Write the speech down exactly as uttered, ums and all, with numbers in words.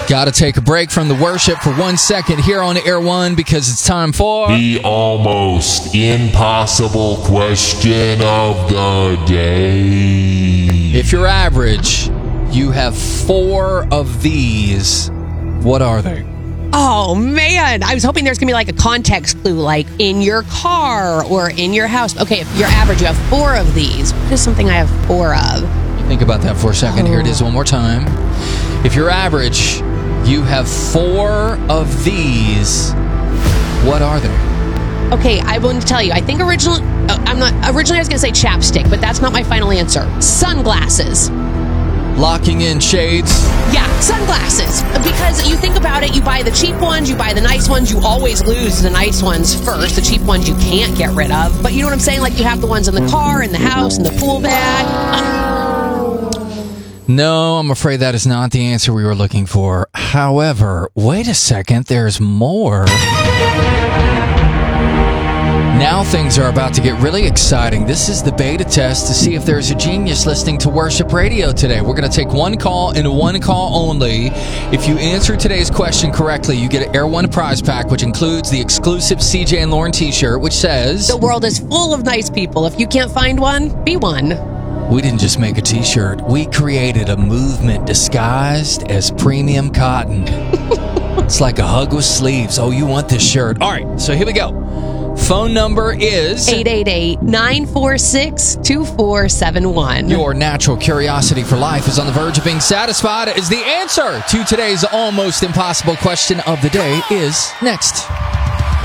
Got to take a break from the worship for one second here on Air One because it's time for the almost impossible question of the day. If you're average, you have four of these. What are they? Oh, man. I was hoping there's going to be like a context clue, like in your car or in your house. Okay, if you're average, you have four of these. What is something I have four of? Think about that for a second. Here it is one more time. If you're average, you have four of these. What are they? Okay, I want to tell you. I think originally, uh, I'm not. Originally, I was going to say chapstick, but that's not my final answer. Sunglasses. Locking in shades. Yeah, sunglasses. Because you think about it, you buy the cheap ones, you buy the nice ones, you always lose the nice ones first. The cheap ones you can't get rid of. But you know what I'm saying? Like you have the ones in the car, in the house, in the pool bag. No, I'm afraid that is not the answer we were looking for. However, wait a second, there's more. Now things are about to get really exciting. This is the beta test to see if there's a genius listening to Worship Radio today. We're going to take one call and one call only. If you answer today's question correctly, you get an Air One prize pack, which includes the exclusive C J and Lauren t-shirt, which says, "The world is full of nice people. If you can't find one, be one." We didn't just make a t-shirt. We created a movement disguised as premium cotton. It's like a hug with sleeves. Oh, you want this shirt. All right, so here we go. Phone number is eight eight eight, nine four six, two four seven one. Your natural curiosity for life is on the verge of being satisfied as the answer to today's almost impossible question of the day is next.